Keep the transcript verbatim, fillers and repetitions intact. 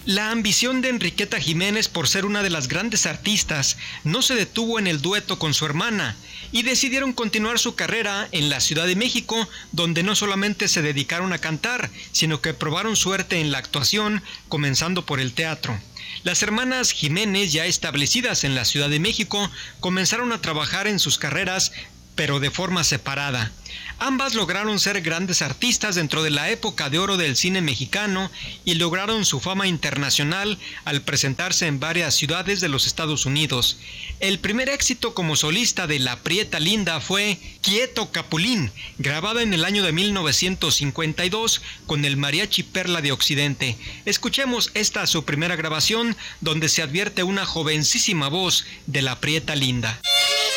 La ambición de Enriqueta Jiménez por ser una de las grandes artistas no se detuvo en el dueto con su hermana y decidieron continuar su carrera en la Ciudad de México, donde no solamente se dedicaron a cantar, sino que probaron suerte en la actuación, comenzando por el teatro. Las hermanas Jiménez, ya establecidas en la Ciudad de México, comenzaron a trabajar en sus carreras, pero de forma separada. Ambas lograron ser grandes artistas dentro de la época de oro del cine mexicano y lograron su fama internacional al presentarse en varias ciudades de los Estados Unidos. El primer éxito como solista de La Prieta Linda fue Quieto Capulín, grabada en el año de mil novecientos cincuenta y dos con el Mariachi Perla de Occidente. Escuchemos esta su primera grabación, donde se advierte una jovencísima voz de La Prieta Linda.